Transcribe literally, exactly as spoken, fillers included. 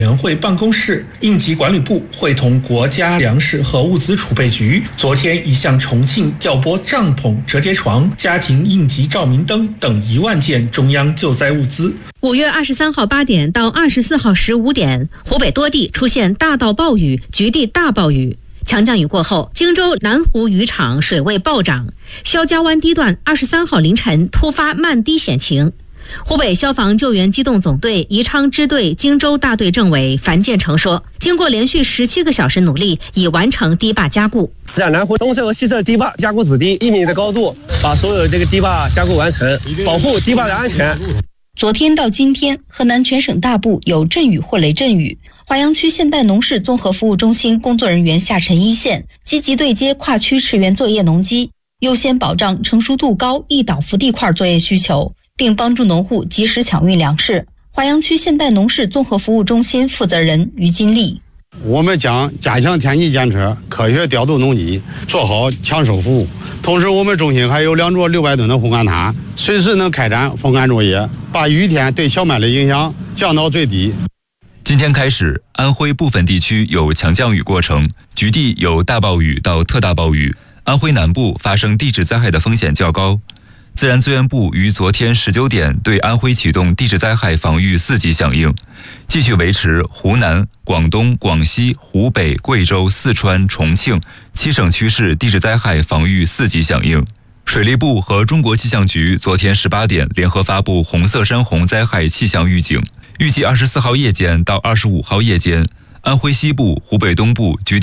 委员会办公室、应急管理部会同国家粮食和物资储备局，昨天已向重庆调拨帐篷、折叠床、家庭应急照明灯等一万件中央救灾物资。 五月二十三号八点到二十四号十五点，湖北多地出现大到暴雨、局地大暴雨。强降雨过后，荆州南湖渔场水位暴涨，肖家湾堤段二十三号凌晨突发漫堤险情。湖北消防救援机动总队宜昌支队荆州大队政委樊建成说，经过连续十七个小时努力，已完成堤坝加固。 在南湖东侧和西侧堤坝加固子堤一米的高度，把所有的这个堤坝加固完成，保护堤坝的安全。 昨天到今天，河南全省大部有阵雨或雷阵雨。华阳区现代农事综合服务中心工作人员下沉一线，积极对接跨区驰援作业农机，优先保障成熟度高易倒伏地块作业需求，并帮助农户及时抢运粮食。华阳区现代农事综合服务中心负责人于金丽： 我们将加强天气监测，科学调度农机，做好抢收服务。同时，我们中心还有两座六百吨的烘干塔，随时能开展风干作业，把雨天对小麦的影响降到最低。 今天开始，安徽部分地区有强降雨过程，局地有大暴雨到特大暴雨。安徽南部发生地质灾害的风险较高。自然资源部于昨天十九点对安徽启动地质灾害防御四级响应，继续维持湖南、广东、广西、湖北、贵州、四川、重庆七省区市地质灾害防御四级响应。水利部和中国气象局昨天十八点联合发布红色山洪灾害气象预警，预计二十四号夜间到二十五号夜间，安徽西部、湖北东部局